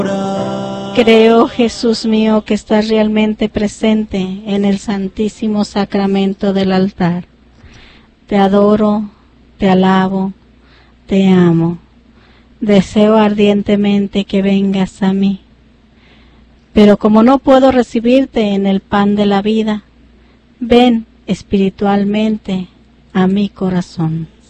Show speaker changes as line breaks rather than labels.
Creo, Jesús mío, que estás realmente presente en el Santísimo Sacramento del altar. Te adoro, te alabo, te amo. Deseo ardientemente que vengas a mí. Pero como no puedo recibirte en el pan de la vida, ven espiritualmente a mi corazón.